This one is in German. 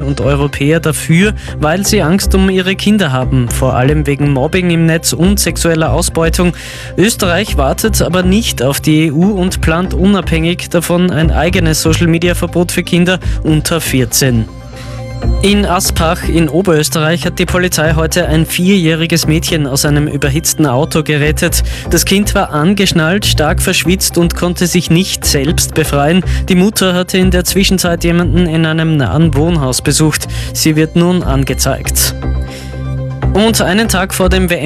und Europäer dafür, weil sie Angst um ihre Kinder haben, vor allem wegen Mobbing im Netz und sexueller Ausbeutung. Österreich wartet aber nicht auf die EU und plant unabhängig davon ein eigenes Social-Media-Verbot für Kinder unter 14. In Aspach in Oberösterreich hat die Polizei heute ein 4-jähriges Mädchen aus einem überhitzten Auto gerettet. Das Kind war angeschnallt, stark verschwitzt und konnte sich nicht selbst befreien. Die Mutter hatte in der Zwischenzeit jemanden in einem nahen Wohnhaus besucht. Sie wird nun angezeigt. Und einen Tag vor dem